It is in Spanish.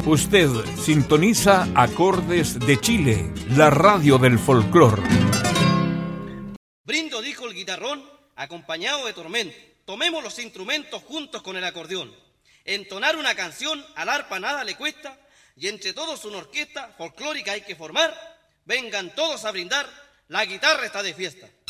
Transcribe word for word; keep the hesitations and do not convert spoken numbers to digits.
Usted sintoniza Acordes de Chile, la radio del folclor. Brindo, dijo el guitarrón, acompañado de tormento. Tomemos los instrumentos juntos con el acordeón. Entonar una canción al arpa nada le cuesta, y entre todos una orquesta folclórica hay que formar. Vengan todos a brindar, la guitarra está de fiesta.